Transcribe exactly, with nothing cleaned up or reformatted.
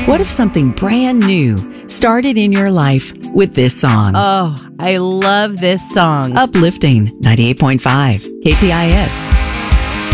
What if something brand new started in your life with this song? Oh, I love this song. Uplifting ninety-eight point five K T I S.